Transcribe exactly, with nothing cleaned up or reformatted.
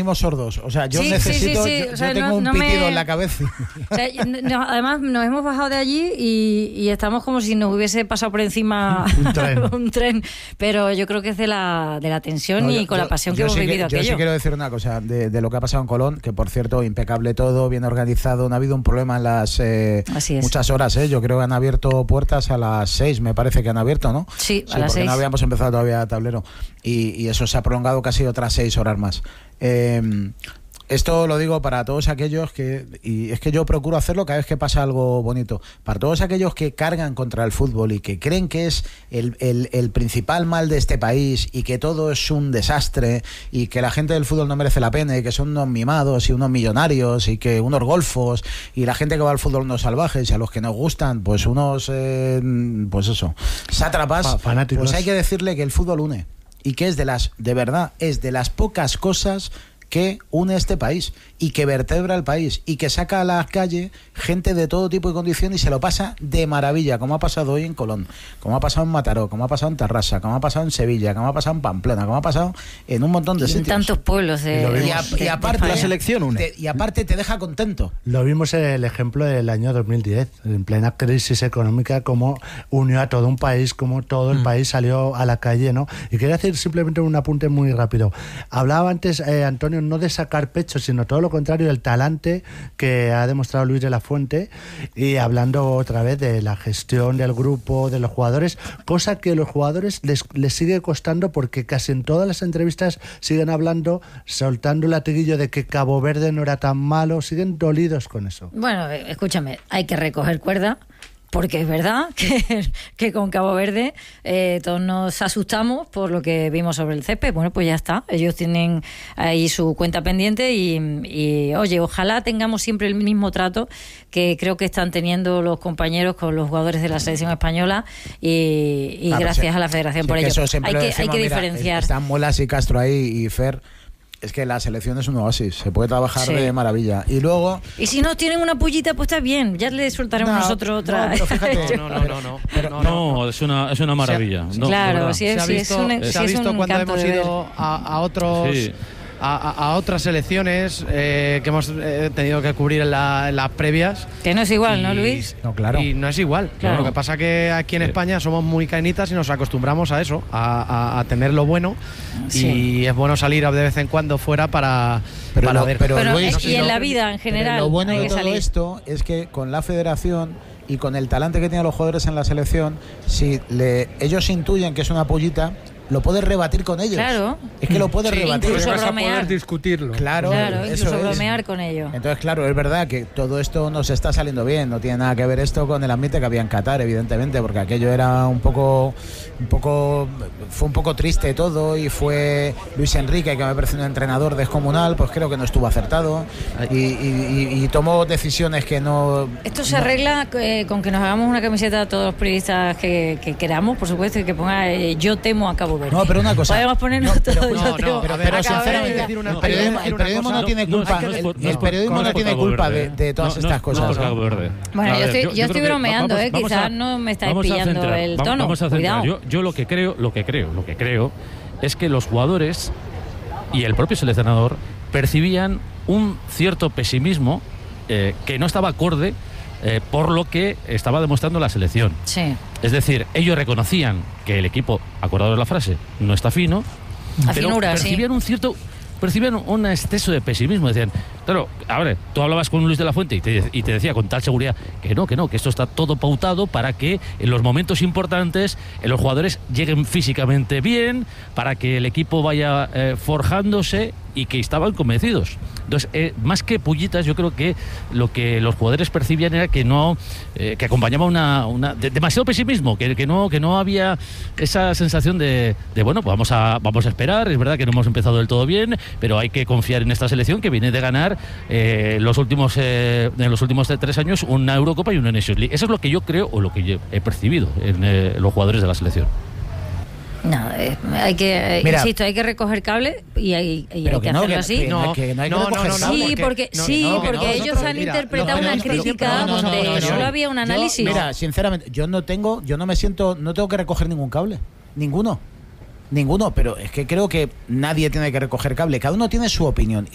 venimos sordos. O sea, yo sí, necesito, sí, sí, sí. yo, O sea, yo tengo no, un no pitido me... en la cabeza. O sea, no, además, nos hemos bajado de allí y, y estamos como si nos hubiese pasado por encima un, tren. un tren. Pero yo creo que es de la, de la tensión No, y yo, con yo, la pasión que yo hemos sí vivido que, aquello. Yo sí quiero decir una cosa de, de lo que ha pasado en Colón, que por cierto, impecable todo, bien organizado. No ha habido un problema en las eh, muchas horas. ¿eh? Yo creo que han abierto puertas a las seis, me parece que han abierto, ¿no? Sí, sí a las porque seis. No habíamos empezado todavía tablero. Y, y eso se ha prolongado casi otras seis horas más. Eh, Esto lo digo para todos aquellos que, y es que yo procuro hacerlo cada vez que pasa algo bonito, para todos aquellos que cargan contra el fútbol y que creen que es el, el, el principal mal de este país y que todo es un desastre y que la gente del fútbol no merece la pena y que son unos mimados y unos millonarios y que unos golfos y la gente que va al fútbol unos salvajes y a los que nos gustan pues unos, eh, pues eso, sátrapas, fanáticos. Pues hay que decirle que el fútbol une y que es de las, de verdad, es de las pocas cosas que une este país y que vertebra el país y que saca a la calle gente de todo tipo y condición y se lo pasa de maravilla, como ha pasado hoy en Colón, como ha pasado en Mataró, como ha pasado en Tarrasa, como ha pasado en Sevilla, como ha pasado en Pamplona, como ha pasado en un montón de y sitios. En tantos pueblos de, y, a, de, y aparte de la selección une. Te, y aparte te deja contento. Lo vimos en el ejemplo del año dos mil diez, en plena crisis económica, cómo unió a todo un país, cómo todo el mm. país salió a la calle, ¿no? Y quería decir simplemente un apunte muy rápido. Hablaba antes, eh, Antonio, no de sacar pecho, sino todo lo contrario, del talante que ha demostrado Luis de la Fuente, y hablando otra vez de la gestión del grupo, de los jugadores, cosa que a los jugadores les, les sigue costando porque casi en todas las entrevistas siguen hablando, soltando el latiguillo de que Cabo Verde no era tan malo, siguen dolidos con eso. Bueno, escúchame, hay que recoger cuerda. Porque es verdad que, que con Cabo Verde eh, todos nos asustamos por lo que vimos sobre el césped. Bueno, pues ya está. Ellos tienen ahí su cuenta pendiente y, y, oye, ojalá tengamos siempre el mismo trato que creo que están teniendo los compañeros con los jugadores de la selección española y, y ah, gracias sí, a la Federación sí, por ello. Hay que, decimos, hay que mira, diferenciar. Están Muelas y Castro ahí y Fer. Es que la selección es un oasis, se puede trabajar sí. de maravilla. Y luego... Y si no tienen una pullita, pues está bien, ya le soltaremos no, nosotros otra... No, pero fíjate, no, no, no, no, pero, no, no, no, es una, es una maravilla. Se, no, claro, sí, se es, ha visto, es un, se sí ha es visto un cuando hemos ido a, a otros... Sí. A, a otras selecciones eh, que hemos eh, tenido que cubrir en, la, en las previas. Que no es igual, y, ¿no, Luis? No, claro. Y no es igual. Claro. Lo que pasa que aquí en sí. España somos muy cainitas y nos acostumbramos a eso, a, a, a tener lo bueno. Sí. Y es bueno salir de vez en cuando fuera para, pero para lo, ver. Pero, pero Luis, no sé, y en la vida en general. Lo bueno hay de que todo salir. esto es que con la federación y con el talante que tienen los jugadores en la selección, si le, ellos intuyen que es una pollita, lo puedes rebatir con ellos. Claro. Es que lo puedes sí, rebatir. Incluso vas bromear. a poder discutirlo. Claro, claro eso incluso es. bromear con ellos. Entonces, claro, es verdad que todo esto nos está saliendo bien. No tiene nada que ver esto con el ambiente que había en Qatar, evidentemente, porque aquello era un poco, un poco, fue un poco triste todo y fue Luis Enrique, que me parece un entrenador descomunal, pues creo que no estuvo acertado y, y, y, y tomó decisiones que no... Esto se no, arregla eh, con que nos hagamos una camiseta a todos los periodistas que, que queramos, por supuesto, y que ponga eh, yo temo a Cabo Verde. No, pero una cosa. Podemos ponernos no, todos. Pero, no, no, pero, pero sinceramente, el periodismo, el periodismo no tiene culpa. El, el periodismo no tiene culpa de, de todas no, estas cosas. No, no, bueno, yo estoy, yo yo estoy bromeando, vamos, eh. Vamos quizás a, no me estáis pillando centrar, el vamos, tono. Vamos a centrar. Cuidado. Yo, yo lo que creo, lo que creo, lo que creo es que los jugadores y el propio seleccionador percibían un cierto pesimismo eh, que no estaba acorde eh, por lo que estaba demostrando la selección. Sí. Es decir, ellos reconocían que el equipo, acordados la frase, no está fino, a pero finura, percibían sí. un cierto percibían un exceso de pesimismo. Decían, claro, a ver, tú hablabas con Luis de la Fuente y te, y te decía con tal seguridad que no, que no, que esto está todo pautado para que en los momentos importantes eh, los jugadores lleguen físicamente bien, para que el equipo vaya eh, forjándose, y que estaban convencidos. Entonces, eh, más que pullitas, yo creo que lo que los jugadores percibían era que no, eh, que acompañaba una, una de, demasiado pesimismo, que, que no, que no había esa sensación de, de bueno, pues vamos a, vamos a esperar. Es verdad que no hemos empezado del todo bien, pero hay que confiar en esta selección que viene de ganar eh, los últimos, eh, en los últimos tres años una Eurocopa y una Nations League. Eso es lo que yo creo o lo que yo he percibido en eh, los jugadores de la selección. No, eh, hay que, Mira, insisto, hay que recoger cable y hay, y hay que, que no, hacerlo que, así. Que no, que no hay que no, recoger no, no, cable. Sí, porque, no, sí, no, porque no, ellos nosotros, han mira, interpretado no, una no, crítica no, no, donde no, no, solo no. había un análisis. Yo, mira, sinceramente, yo no tengo, yo no me siento, no tengo que recoger ningún cable, ninguno. Ninguno, pero es que creo que nadie tiene que recoger cable, cada uno tiene su opinión.